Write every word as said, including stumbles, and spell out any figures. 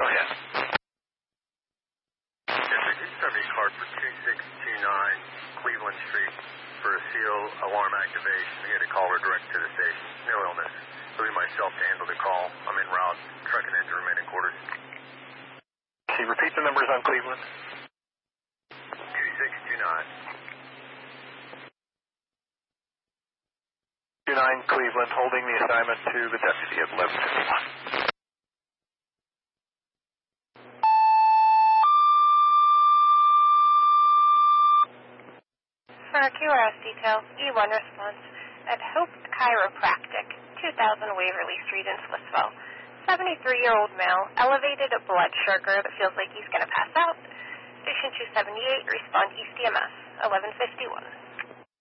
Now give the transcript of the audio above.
Go ahead. District, you sent me a card for two six two nine Cleveland Street for a seal alarm activation. I had to call her direct to the station. No illness. It'll be myself to handle the call. I'm en route, trucking into remaining quarters. Can you repeat the numbers on Cleveland? two six two nine. two nine Cleveland, holding the assignment to the deputy at eleven fifty-one. For Q R S details, E one response at Hope Chiropractic, two thousand Waverly Street in Splitsville. seventy-three-year-old male, elevated blood sugar that feels like he's going to pass out. Station two seventy-eight, respond East E M S, eleven fifty-one.